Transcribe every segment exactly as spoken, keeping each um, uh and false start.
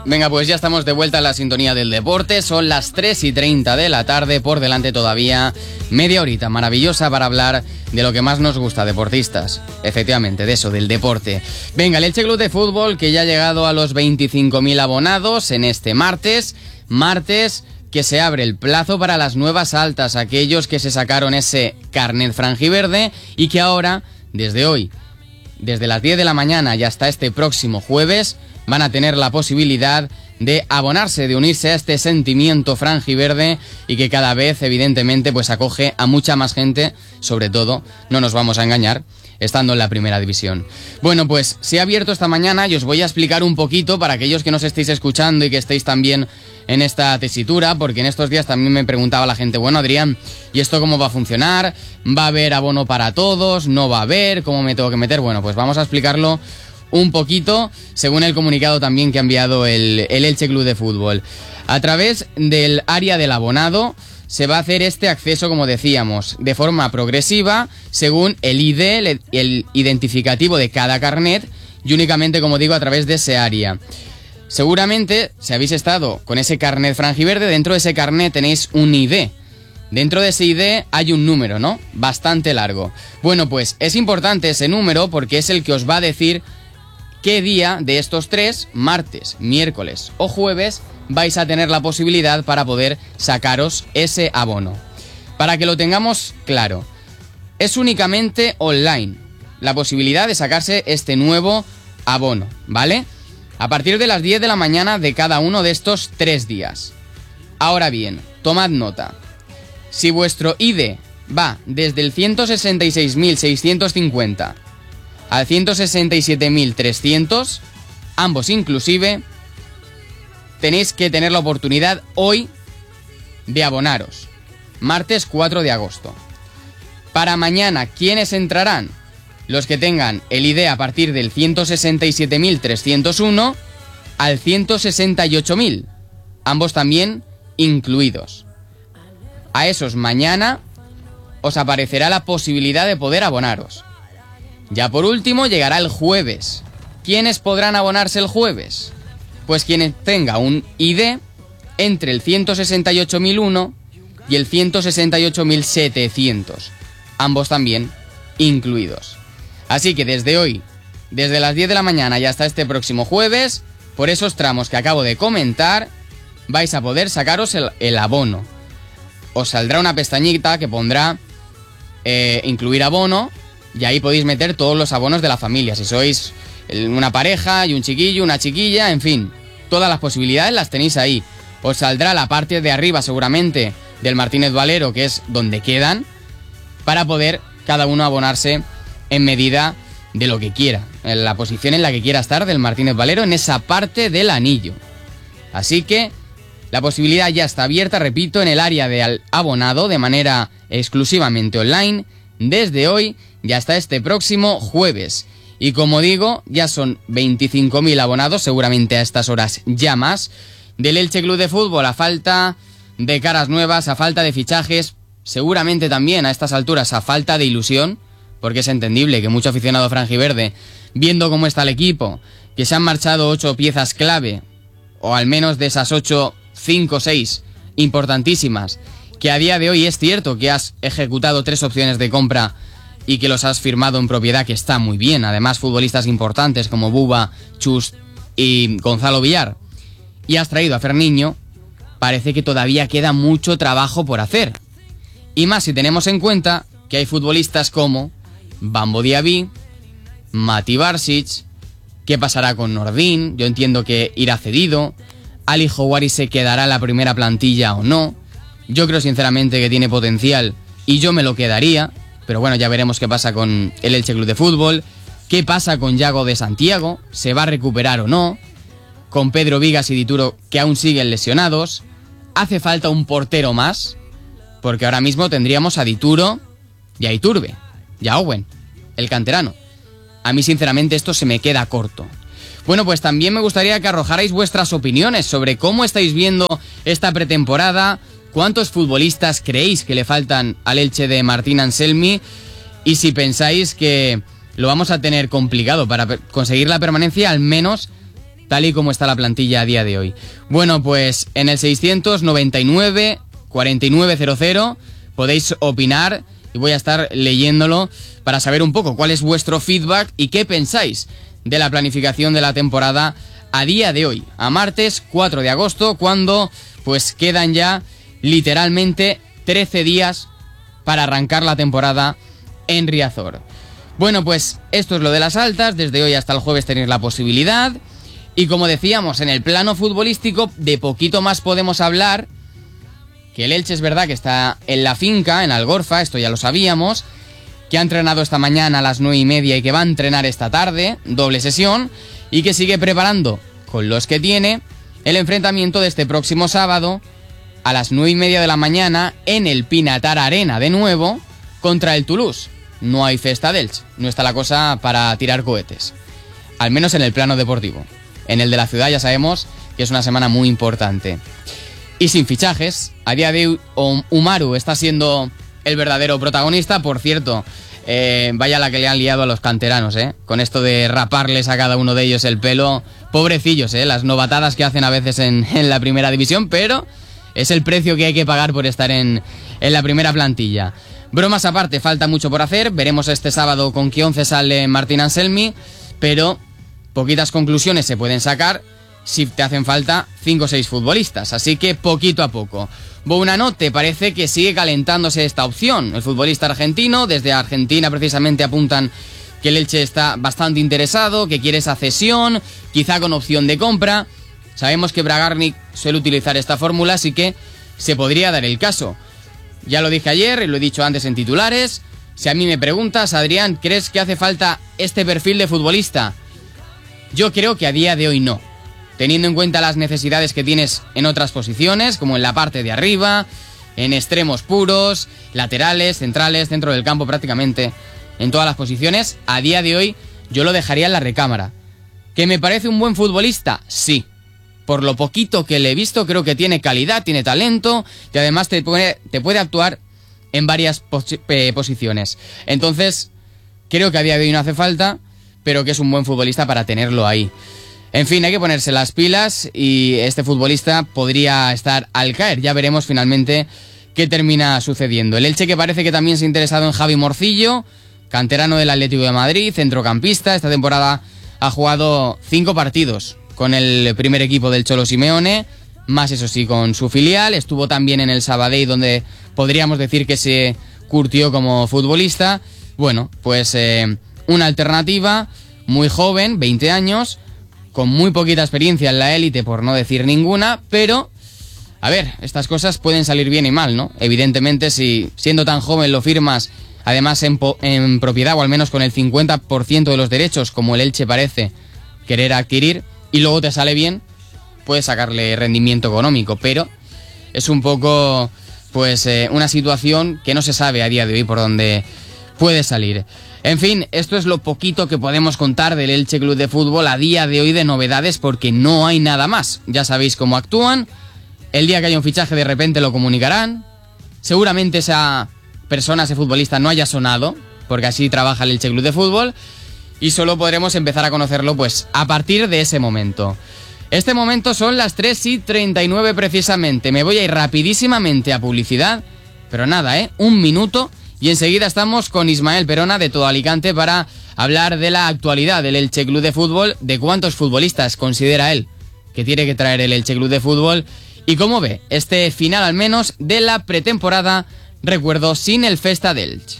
Venga, pues ya estamos de vuelta en la sintonía del deporte. Son las tres y treinta de la tarde, por delante todavía media horita maravillosa para hablar de lo que más nos gusta, deportistas. Efectivamente, de eso, del deporte. Venga, el Elche Club de Fútbol, que ya ha llegado a los veinticinco mil abonados en este martes. Martes que se abre el plazo para las nuevas altas, aquellos que se sacaron ese carnet franjiverde y que ahora, desde hoy, desde las diez de la mañana y hasta este próximo jueves, van a tener la posibilidad de abonarse, de unirse a este sentimiento franjiverde y que cada vez, evidentemente, pues acoge a mucha más gente, sobre todo, no nos vamos a engañar, estando en la primera división. Bueno, pues se ha abierto esta mañana y os voy a explicar un poquito para aquellos que nos estéis escuchando y que estéis también en esta tesitura, porque en estos días también me preguntaba la gente, bueno, Adrián, ¿y esto cómo va a funcionar? ¿Va a haber abono para todos? ¿No va a haber? ¿Cómo me tengo que meter? Bueno, pues vamos a explicarlo un poquito, según el comunicado también que ha enviado el, el Elche Club de Fútbol. A través del área del abonado se va a hacer este acceso, como decíamos, de forma progresiva, según el I D, el, el identificativo de cada carnet, y únicamente, como digo, a través de ese área. Seguramente, si habéis estado con ese carnet franjiverde, dentro de ese carnet tenéis un I D. Dentro de ese I D hay un número, ¿no? Bastante largo. Bueno, pues es importante ese número porque es el que os va a decir qué día de estos tres, martes, miércoles o jueves, vais a tener la posibilidad para poder sacaros ese abono. Para que lo tengamos claro, es únicamente online la posibilidad de sacarse este nuevo abono, ¿vale? A partir de las diez de la mañana de cada uno de estos tres días. Ahora bien, tomad nota. Si vuestro I D va desde el ciento sesenta y seis mil seiscientos cincuenta al ciento sesenta y siete mil trescientos, ambos inclusive, tenéis que tener la oportunidad hoy de abonaros. Martes cuatro de agosto. Para mañana, ¿quiénes entrarán? Los que tengan el I D a partir del ciento sesenta y siete mil trescientos uno al ciento sesenta y ocho mil. Ambos también incluidos. A esos mañana os aparecerá la posibilidad de poder abonaros. Ya por último llegará el jueves. ¿Quiénes podrán abonarse el jueves? Pues quien tenga un I D entre el ciento sesenta y ocho mil uno y el ciento sesenta y ocho mil setecientos. Ambos también incluidos. Así que desde hoy, desde las diez de la mañana y hasta este próximo jueves, por esos tramos que acabo de comentar, vais a poder sacaros el, el abono. Os saldrá una pestañita que pondrá eh, incluir abono. Y ahí podéis meter todos los abonos de la familia. Si sois una pareja y un chiquillo, una chiquilla, en fin. Todas las posibilidades las tenéis ahí. Os saldrá la parte de arriba seguramente del Martínez Valero, que es donde quedan, para poder cada uno abonarse en medida de lo que quiera. En la posición en la que quiera estar del Martínez Valero, en esa parte del anillo. Así que la posibilidad ya está abierta, repito, en el área de abonado de manera exclusivamente online, desde hoy y hasta este próximo jueves. Y como digo, ya son veinticinco mil abonados, seguramente a estas horas ya más, del Elche Club de Fútbol, a falta de caras nuevas, a falta de fichajes, seguramente también a estas alturas a falta de ilusión, porque es entendible que mucho aficionado franjiverde, viendo cómo está el equipo, que se han marchado ocho piezas clave, o al menos de esas ocho, cinco o seis importantísimas, que a día de hoy es cierto que has ejecutado tres opciones de compra y que los has firmado en propiedad, que está muy bien. Además, futbolistas importantes como Buba, Chus y Gonzalo Villar. Y has traído a Ferniño. Parece que todavía queda mucho trabajo por hacer. Y más si tenemos en cuenta que hay futbolistas como Bambo Diaby, Mati Barsic. ¿Qué pasará con Nordín? Yo entiendo que irá cedido. Ali Houari se quedará en la primera plantilla o no. Yo creo sinceramente que tiene potencial y yo me lo quedaría. Pero bueno, ya veremos qué pasa con el Elche Club de Fútbol. ¿Qué pasa con Yago de Santiago? ¿Se va a recuperar o no? Con Pedro Vigas y Dituro, que aún siguen lesionados. ¿Hace falta un portero más? Porque ahora mismo tendríamos a Dituro y a Iturbe. Y a Owen, el canterano. A mí sinceramente esto se me queda corto. Bueno, pues también me gustaría que arrojarais vuestras opiniones sobre cómo estáis viendo esta pretemporada. ¿Cuántos futbolistas creéis que le faltan al Elche de Martín Anselmi? Y si pensáis que lo vamos a tener complicado para conseguir la permanencia, al menos tal y como está la plantilla a día de hoy. Bueno, pues en el seiscientos noventa y nueve cuarenta y nueve cero cero podéis opinar y voy a estar leyéndolo para saber un poco cuál es vuestro feedback y qué pensáis de la planificación de la temporada a día de hoy, a martes cuatro de agosto, cuando pues quedan ya literalmente trece días para arrancar la temporada en Riazor. Bueno, pues esto es lo de las altas. Desde hoy hasta el jueves tenéis la posibilidad. Y como decíamos, en el plano futbolístico de poquito más podemos hablar. Que el Elche es verdad que está en la finca, en Algorfa, esto ya lo sabíamos. Que ha entrenado esta mañana a las nueve y media y que va a entrenar esta tarde, doble sesión. Y que sigue preparando, con los que tiene, el enfrentamiento de este próximo sábado a las nueve y media de la mañana en el Pinatar Arena de nuevo contra el Toulouse. No hay festa del Elche, no está la cosa para tirar cohetes, al menos en el plano deportivo. En el de la ciudad ya sabemos que es una semana muy importante. Y sin fichajes, a día de hoy Umaru está siendo el verdadero protagonista. Por cierto, eh, vaya la que le han liado a los canteranos, ¿eh? Con esto de raparles a cada uno de ellos el pelo. Pobrecillos, ¿eh? Las novatadas que hacen a veces en, en la primera división, pero es el precio que hay que pagar por estar en, en la primera plantilla. Bromas aparte, falta mucho por hacer. Veremos este sábado con qué once sale Martín Anselmi, pero poquitas conclusiones se pueden sacar si te hacen falta cinco o seis futbolistas, así que poquito a poco. Bounanote parece que sigue calentándose esta opción. El futbolista argentino, desde Argentina precisamente apuntan que el Elche está bastante interesado, que quiere esa cesión, quizá con opción de compra. Sabemos que Bragarnik suele utilizar esta fórmula, así que se podría dar el caso. Ya lo dije ayer y lo he dicho antes en titulares. Si a mí me preguntas, Adrián, ¿crees que hace falta este perfil de futbolista? Yo creo que a día de hoy no. Teniendo en cuenta las necesidades que tienes en otras posiciones, como en la parte de arriba, en extremos puros, laterales, centrales, centro del campo prácticamente, en todas las posiciones, a día de hoy yo lo dejaría en la recámara. ¿Que me parece un buen futbolista? Sí. Por lo poquito que le he visto, creo que tiene calidad, tiene talento y además te puede, te puede actuar en varias pos- eh, posiciones. Entonces, creo que a día de hoy no hace falta, pero que es un buen futbolista para tenerlo ahí. En fin, hay que ponerse las pilas y este futbolista podría estar al caer. Ya veremos finalmente qué termina sucediendo. El Elche, que parece que también se ha interesado en Javi Morcillo, canterano del Atlético de Madrid, centrocampista. Esta temporada ha jugado cinco partidos con el primer equipo del Cholo Simeone, más eso sí con su filial. Estuvo también en el Sabadell, donde podríamos decir que se curtió como futbolista. Bueno, pues eh, una alternativa, muy joven, veinte años, con muy poquita experiencia en la élite, por no decir ninguna, pero, a ver, estas cosas pueden salir bien y mal, ¿no? Evidentemente, si siendo tan joven lo firmas, además en, po- en propiedad, o al menos con el cincuenta por ciento de los derechos, como el Elche parece querer adquirir, y luego te sale bien, puedes sacarle rendimiento económico, pero es un poco, pues, eh, una situación que no se sabe a día de hoy por dónde puede salir. En fin, esto es lo poquito que podemos contar del Elche Club de Fútbol a día de hoy de novedades, porque no hay nada más. Ya sabéis cómo actúan. El día que haya un fichaje de repente lo comunicarán. Seguramente esa persona, ese futbolista no haya sonado, porque así trabaja el Elche Club de Fútbol, y solo podremos empezar a conocerlo pues a partir de ese momento. Este momento son las tres y treinta y nueve precisamente. Me voy a ir rapidísimamente a publicidad, pero nada, ¿eh? Un minuto y enseguida estamos con Ismael Perona de Todo Alicante para hablar de la actualidad del Elche Club de Fútbol, de cuántos futbolistas considera él que tiene que traer el Elche Club de Fútbol y cómo ve este final al menos de la pretemporada, recuerdo, sin el Festa del Elche.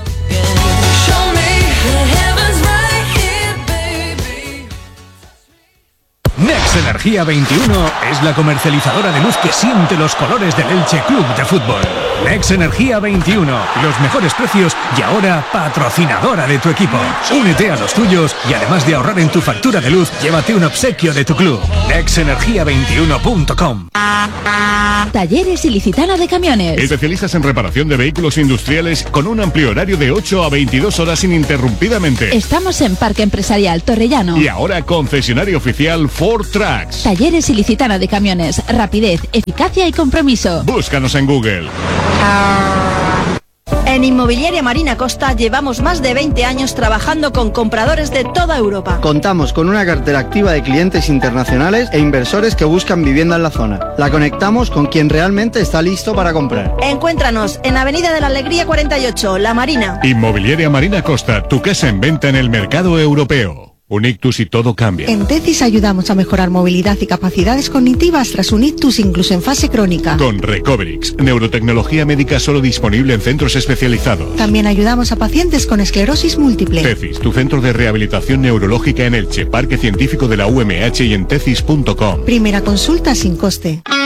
Nex Energía veintiuno es la comercializadora de luz que siente los colores del Elche Club de Fútbol. Nex Energía veintiuno, los mejores precios y ahora patrocinadora de tu equipo. Únete a los tuyos y además de ahorrar en tu factura de luz, llévate un obsequio de tu club. nex energía veintiuno punto com. Talleres Ilicitana de Camiones. Especialistas en reparación de vehículos industriales con un amplio horario de ocho a veintidós horas ininterrumpidamente. Estamos en Parque Empresarial Torrellano. Y ahora concesionario oficial Ford Trucks. Talleres Ilicitana de Camiones. Rapidez, eficacia y compromiso. Búscanos en Google. En Inmobiliaria Marina Costa llevamos más de veinte años trabajando con compradores de toda Europa. Contamos con una cartera activa de clientes internacionales e inversores que buscan vivienda en la zona. La conectamos con quien realmente está listo para comprar. Encuéntranos en Avenida de la Alegría cuarenta y ocho, La Marina. Inmobiliaria Marina Costa, tu casa en venta en el mercado europeo. Un ictus y todo cambia. En Tecis ayudamos a mejorar movilidad y capacidades cognitivas tras un ictus incluso en fase crónica. Con Recoverix, neurotecnología médica solo disponible en centros especializados. También ayudamos a pacientes con esclerosis múltiple. Tecis, tu centro de rehabilitación neurológica en Elche, Parque Científico de la U M H y en tecis punto com. Primera consulta sin coste.